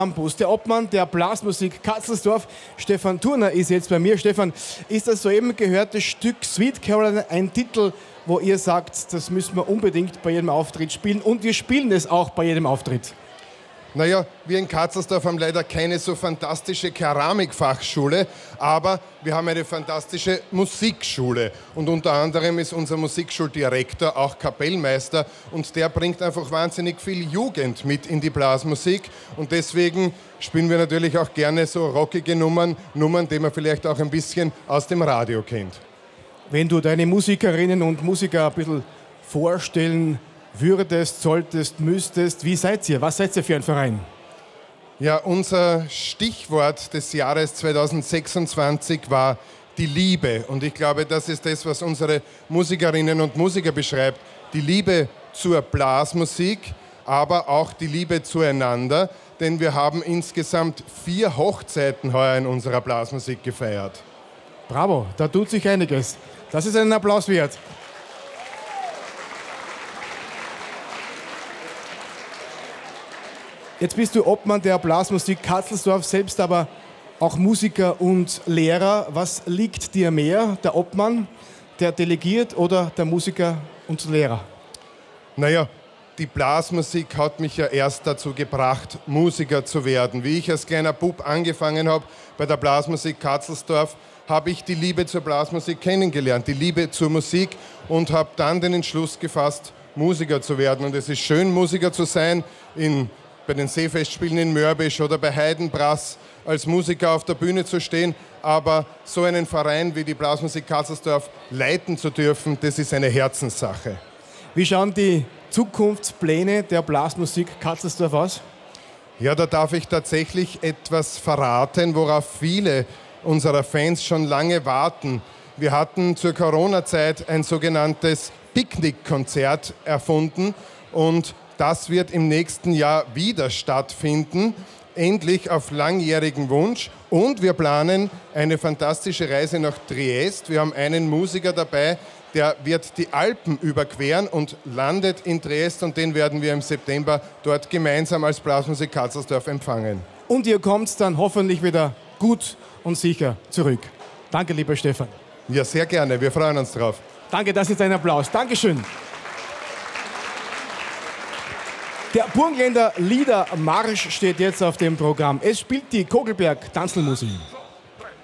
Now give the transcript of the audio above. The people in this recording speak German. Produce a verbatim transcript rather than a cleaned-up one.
Campus. Der Obmann der Blasmusik Katzelsdorf, Stefan Thurner, ist jetzt bei mir. Stefan, ist das soeben gehörte Stück Sweet Caroline ein Titel, wo ihr sagt, das müssen wir unbedingt bei jedem Auftritt spielen, und wir spielen es auch bei jedem Auftritt? Naja, wir in Katzelsdorf haben leider keine so fantastische Keramikfachschule, aber wir haben eine fantastische Musikschule. Und unter anderem ist unser Musikschuldirektor auch Kapellmeister, und der bringt einfach wahnsinnig viel Jugend mit in die Blasmusik. Und deswegen spielen wir natürlich auch gerne so rockige Nummern, Nummern, die man vielleicht auch ein bisschen aus dem Radio kennt. Wenn du deine Musikerinnen und Musiker ein bisschen vorstellen würdest, solltest, müsstest, wie seid ihr? Was seid ihr für ein Verein? Ja, unser Stichwort des Jahres zweitausendsechsundzwanzig war die Liebe. Und ich glaube, das ist das, was unsere Musikerinnen und Musiker beschreibt. Die Liebe zur Blasmusik, aber auch die Liebe zueinander. Denn wir haben insgesamt vier Hochzeiten heuer in unserer Blasmusik gefeiert. Bravo, da tut sich einiges. Das ist einen Applaus wert. Jetzt bist du Obmann der Blasmusik Katzelsdorf, selbst aber auch Musiker und Lehrer. Was liegt dir mehr, der Obmann, der delegiert, oder der Musiker und Lehrer? Naja, die Blasmusik hat mich ja erst dazu gebracht, Musiker zu werden. Wie ich als kleiner Bub angefangen habe bei der Blasmusik Katzelsdorf, habe ich die Liebe zur Blasmusik kennengelernt, die Liebe zur Musik, und habe dann den Entschluss gefasst, Musiker zu werden. Und es ist schön, Musiker zu sein, in bei den Seefestspielen in Mörbisch oder bei Heidenbrass als Musiker auf der Bühne zu stehen, aber so einen Verein wie die Blasmusik Katzelsdorf leiten zu dürfen, das ist eine Herzenssache. Wie schauen die Zukunftspläne der Blasmusik Katzelsdorf aus? Ja, da darf ich tatsächlich etwas verraten, worauf viele unserer Fans schon lange warten. Wir hatten zur Corona-Zeit ein sogenanntes Picknickkonzert erfunden, und das wird im nächsten Jahr wieder stattfinden, endlich auf langjährigen Wunsch. Und wir planen eine fantastische Reise nach Triest. Wir haben einen Musiker dabei, der wird die Alpen überqueren und landet in Triest, und den werden wir im September dort gemeinsam als Blasmusik Katzelsdorf empfangen. Und ihr kommt dann hoffentlich wieder gut und sicher zurück. Danke, lieber Stefan. Ja, sehr gerne. Wir freuen uns drauf. Danke, das ist ein Applaus. Dankeschön. Der Burgenländer Liedermarsch steht jetzt auf dem Programm. Es spielt die Kogelberg Tanzelmusik.